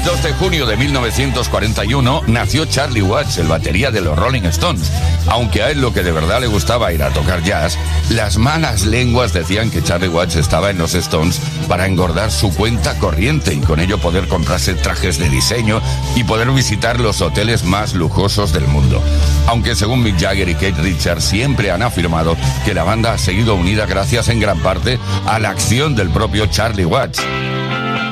2 de junio de 1941 nació Charlie Watts, el batería de los Rolling Stones. Aunque a él lo que de verdad le gustaba era tocar jazz, las malas lenguas decían que Charlie Watts estaba en los Stones para engordar su cuenta corriente y con ello poder comprarse trajes de diseño y poder visitar los hoteles más lujosos del mundo. Aunque según Mick Jagger y Keith Richards siempre han afirmado que la banda ha seguido unida gracias en gran parte a la acción del propio Charlie Watts.